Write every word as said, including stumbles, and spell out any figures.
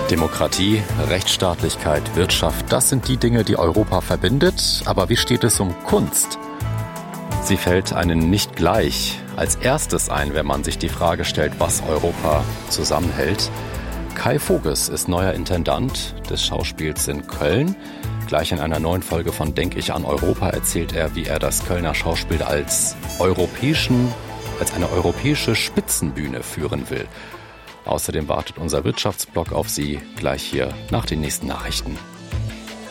Demokratie, Rechtsstaatlichkeit, Wirtschaft, das sind die Dinge, die Europa verbindet. Aber wie steht es um Kunst? Sie fällt einem nicht gleich als erstes ein, wenn man sich die Frage stellt, was Europa zusammenhält. Kai Voges ist neuer Intendant des Schauspiels in Köln. Gleich in einer neuen Folge von Denk ich an Europa erzählt er, wie er das Kölner Schauspiel als europäischen, als eine europäische Spitzenbühne führen will. Außerdem wartet unser Wirtschaftsblog auf Sie gleich hier nach den nächsten Nachrichten.